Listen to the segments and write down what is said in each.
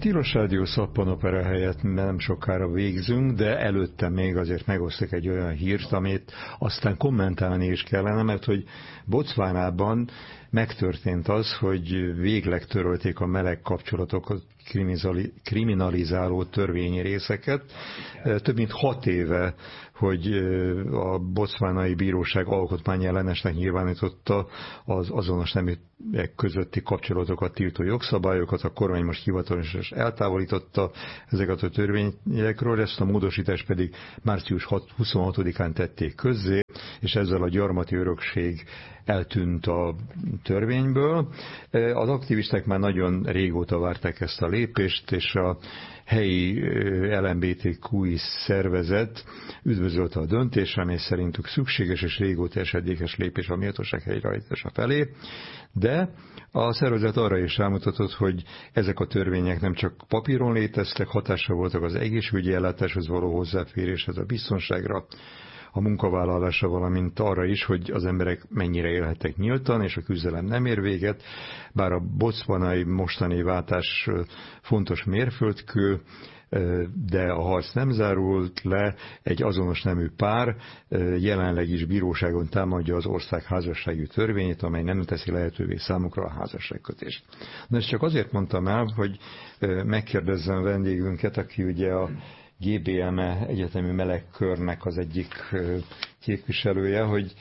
Tilos Rádió szappanopera helyett nem sokára végzünk, de előtte még azért megosztok egy olyan hírt, amit aztán kommentálni is kellene, mert hogy Botswanában megtörtént az, hogy végleg törölték a meleg kapcsolatokat kriminalizáló törvényi részeket. Több mint 6 éve, hogy a botswanai bíróság alkotmányellenesnek nyilvánította az azonos neműek közötti kapcsolatokat tiltó jogszabályokat, a kormány most hivatalosan is eltávolította ezeket a törvényekről, ezt a módosítást pedig március 26-án tették közzé, és ezzel a gyarmati örökség eltűnt a törvényből. Az aktivisták már nagyon régóta várták ezt a lépést, és a helyi LMBTQI szervezet üdvözölte a döntést, amely szerintük szükséges és régóta esedékes lépés a méltóság helyreállítása felé, de a szervezet arra is rámutatott, hogy ezek a törvények nem csak papíron léteztek, hatással voltak az egészségügyi ellátáshoz való hozzáféréshez, a biztonságra, a munkavállalásra, valamint arra is, hogy az emberek mennyire élhettek nyíltan, és a küzdelem nem ér véget, bár a botswanai mostani váltás fontos mérföldkő, de a harc nem zárult le, egy azonos nemű pár jelenleg is bíróságon támadja az ország házassági törvényét, amely nem teszi lehetővé számukra a házasságkötést. De ezt csak azért mondtam el, hogy megkérdezzem vendégünket, aki ugye a GBME egyetemi melegkörnek az egyik képviselője, hogy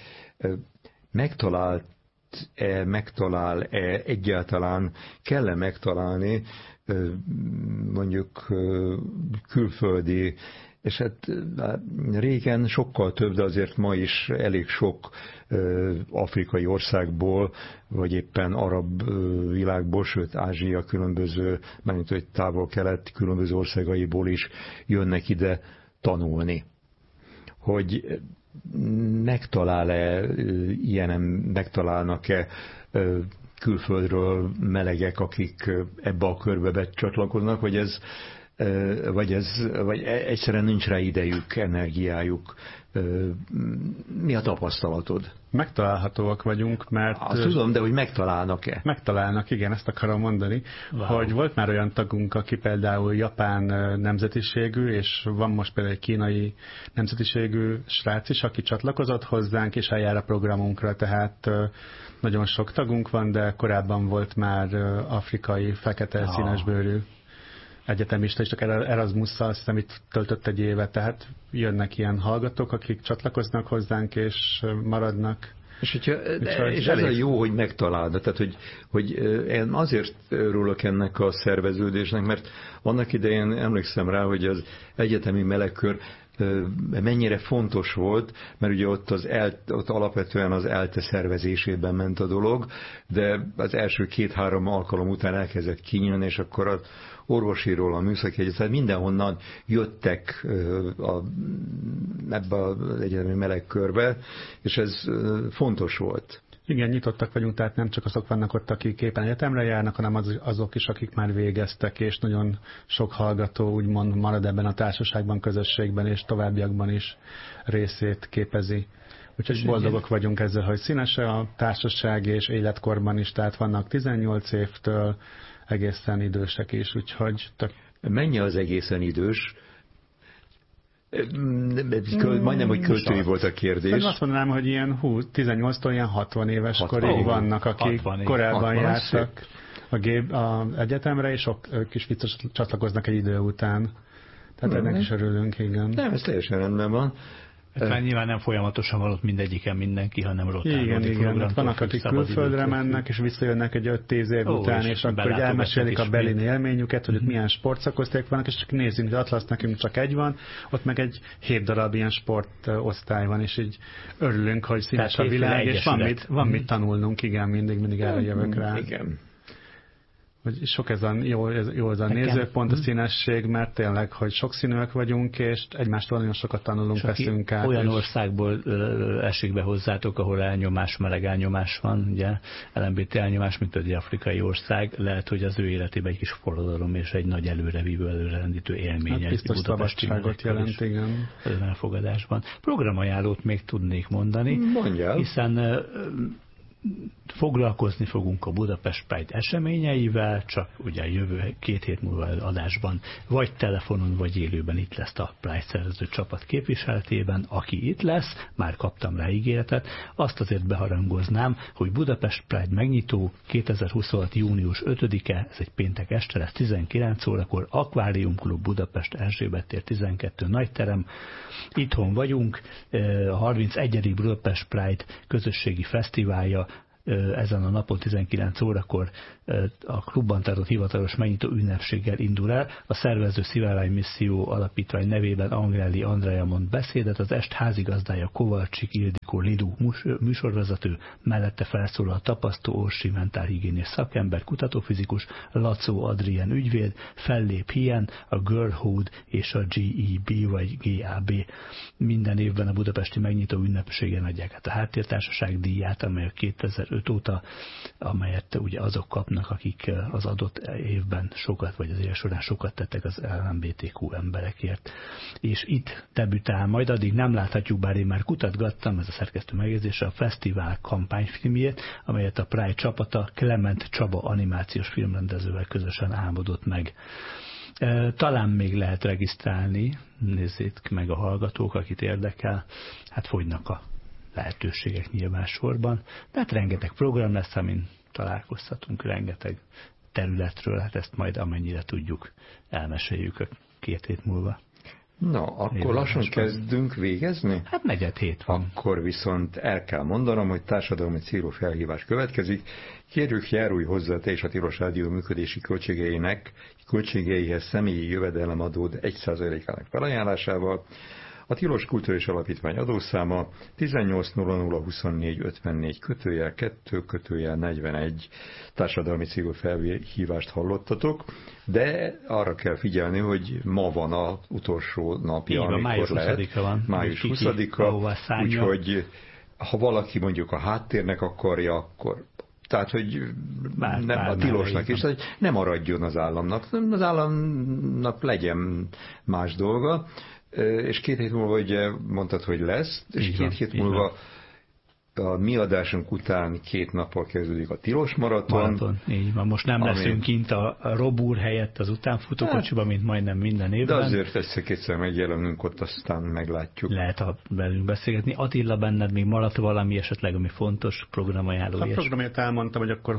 megtalál-e egyáltalán, kell-e megtalálni mondjuk külföldi, és hát régen sokkal több, de azért ma is elég sok afrikai országból, vagy éppen arab világból, sőt Ázsia különböző, mármint hogy távol-kelet különböző országaiból is jönnek ide tanulni. Hogy megtalálnak-e külföldről melegek, akik ebbe a körbe becsatlakoznak, vagy egyszerűen nincs rá idejük, energiájuk. Mi a tapasztalatod? Megtalálhatóak vagyunk, mert... Azt tudom, de hogy megtalálnak-e? Megtalálnak, igen, ezt akarom mondani, hogy volt már olyan tagunk, aki például japán nemzetiségű, és van most például egy kínai nemzetiségű srác is, aki csatlakozott hozzánk, és eljár a programunkra, tehát nagyon sok tagunk van, de korábban volt már afrikai, fekete, színesbőrű egyetemista, és csak Erasmusszal azt hiszem itt töltött egy évet, tehát jönnek ilyen hallgatók, akik csatlakoznak hozzánk, és maradnak. És ez a jó, hogy megtalálod. Tehát, hogy én azért örülök ennek a szerveződésnek, mert annak idején emlékszem rá, hogy az egyetemi melegkör mennyire fontos volt, mert ugye ott alapvetően az ELTE szervezésében ment a dolog, de az első 2-3 alkalom után elkezdett kinyílni, és akkor az orvosiról, a műszaki egyetem, tehát mindenhonnan jöttek ebbe az egyetemi melegkörbe, és ez fontos volt. Igen, nyitottak vagyunk, tehát nem csak azok vannak ott, akik éppen egyetemre járnak, hanem azok is, akik már végeztek, és nagyon sok hallgató úgymond marad ebben a társaságban, közösségben, és továbbiakban is részét képezi. Úgyhogy boldogok vagyunk ezzel, hogy színes a társaság, és életkorban is, tehát vannak 18 évtől egészen idősek is, úgyhogy... Mennyi az egészen idős? Majdnem, hogy költői volt a kérdés. Azt mondanám, hogy ilyen 18-tól ilyen 60 éves korig vannak, akik korábban jártak az egyetemre, és ők is csatlakoznak egy idő után. Tehát ennek is örülünk, igen. Nem, ez teljesen rendben van. Hát nyilván nem folyamatosan van ott mindegyiken mindenki, hanem rotálódik. Igen. Vannak, akik külföldre mennek, és visszajönnek egy 5-10 év után, és akkor elmesélik a belin élményüket, hogy ott milyen sportszakosztályok vannak, és csak nézzünk, hogy Atlasz nekünk csak egy van, ott meg egy 7 darab ilyen sportosztály van, és így örülünk, hogy színes a világ, és van mit tanulnunk, igen, mindig erre jövök rá. Igen. Hogy sok jó ez a nézőpont, a színesség, mert tényleg, hogy sokszínűek vagyunk, és egymástól nagyon sokat tanulunk, veszünk át. Olyan országból esik be hozzátok, ahol elnyomás, meleg elnyomás van, ugye, LMBT elnyomás, mint egy afrikai ország, lehet, hogy az ő életében egy kis forradalom és egy nagy előrevívő, előrelendítő élmény. Hát biztos szabadságot jelent, igen. Elfogadásban. Programajánlót még tudnék mondani. Mondjál. Hiszen foglalkozni fogunk a Budapest Pride eseményeivel, csak ugye jövő 2 hét múlva adásban vagy telefonon, vagy élőben itt lesz a Pride szervező csapat képviseletében, aki itt lesz, már kaptam rá ígéretet, azt azért beharangoznám, hogy Budapest Pride megnyitó 2026. június 5-e, ez egy péntek este lesz 19 órakor, Akvárium Klub Budapest Erzsébet tér 12 nagyterem, itthon vagyunk, a 31. Budapest Pride közösségi fesztiválja ezen a napon 19 órakor a klubban tartott hivatalos megnyitó ünnepséggel indul el. A szervező Szivárvány Misszió Alapítvány nevében Angrelli Andrea mond beszédet, az est házigazdája Kovalcsik Ildikó Lidu műsorvezető, mellette felszólal a tapasztó orsi mentálhigiénés szakember, kutatófizikus, Lacó Adrien ügyvéd, fellép Hien, a Girlhood és a GEB vagy GAB. Minden évben a budapesti megnyitó ünnepségen adják át a Háttértársaság díját, amely a 2005 óta, amelyet ugye azok kapnak, akik az adott évben sokat, vagy az év során sokat tettek az LMBTQ emberekért. És itt debütál, majd addig nem láthatjuk, bár én már kutatgattam, ez a szerkesztő megjegyzése, a fesztivál kampányfilmjét, amelyet a Pride csapata Klement Csaba animációs filmrendezővel közösen álmodott meg. Talán még lehet regisztrálni, nézzék meg a hallgatók, akit érdekel, hát fogynak a lehetőségek nyilván sorban, de hát rengeteg program lesz, amin találkozhatunk, rengeteg területről, hát ezt majd amennyire tudjuk, elmeséljük a 2 hét múlva. Na, akkor lassan kezdünk végezni? Hát 4 hét van. Akkor viszont el kell mondanom, hogy társadalmi célú felhívás következik. Kérjük, járulj hozzá te és a Tilos Rádió működési költségeihez személyi jövedelemadód 1%-ának felajánlásával. A Tilos Kulturális Alapítvány adószáma 18.002454 társadalmi célú felhívást hallottatok, de arra kell figyelni, hogy ma van az utolsó napja, amikor május lehet. Van. Május 20-a, úgyhogy ha valaki mondjuk a háttérnek akarja, akkor tehát, hogy a tilosnak is, hogy nem maradjon az államnak. Az államnak legyen más dolga, és 2 hét múlva ugye mondtad, hogy lesz, és 2 hét múlva a mi adásunk után 2 nappal kezdődik a Tilos Maraton. Így van, most nem leszünk kint a Robúr helyett az utánfutókocsiban, mint majdnem minden évben. De azért egyszer-kétszer megjelenünk ott, aztán meglátjuk. Lehet velünk beszélgetni. Attila, benned még maradt valami esetleg, ami fontos programajánló? A programját elmondtam, hogy akkor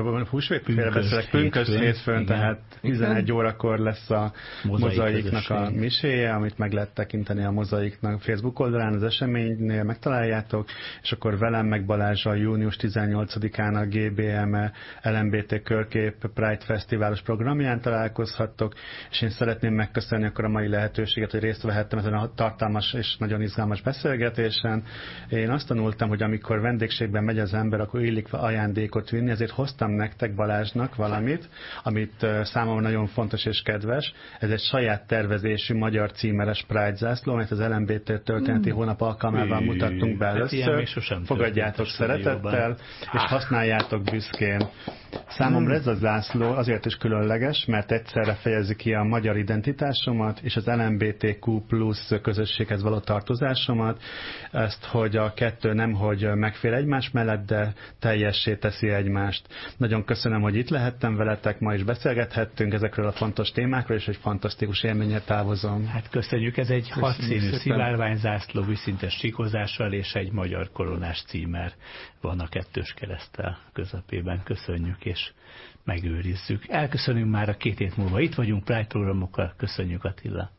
pünkös hétfőn, tehát 11 órakor lesz a Mozaiknak a miséje, amit meg lehet tekinteni a Mozaiknak Facebook oldalán, az eseménynél megtaláljátok, és akkor velem meg Balázsral június 18-án a GBM LMBT Körkép Pride Fesztiválos programján találkozhattok, és én szeretném megköszönni akkor a mai lehetőséget, hogy részt vehettem ezen a tartalmas és nagyon izgalmas beszélgetésen. Én azt tanultam, hogy amikor vendégségben megy az ember, akkor illik ajándékot vinni, ezért hoztam nektek Balázsnak valamit, amit számomra nagyon fontos és kedves. Ez egy saját tervezésű magyar címeres Pride zászló, amit az LMBT történeti hónap alkalmával mutattunk be először. Fogadjátok szeretettel, és használjátok büszkén. Számomra ez a zászló azért is különleges, mert egyszerre fejezi ki a magyar identitásomat, és az LMBTQ plusz közösséghez való tartozásomat, ezt, hogy a kettő nemhogy megfér egymás mellett, de teljessé teszi egymást. Nagyon köszönöm, hogy itt lehettem veletek, ma is beszélgethettünk ezekről a fontos témákról, és egy fantasztikus élménnyel távozom. Hát köszönjük, ez egy 6 színű szivárványzászló, vízszintes csíkozással, és egy magyar koronás címer van a 2. kereszttel közepében. Köszönjük, és megőrizzük. Elköszönünk már a 2 hét múlva. Itt vagyunk Pride programokkal. Köszönjük, Attila.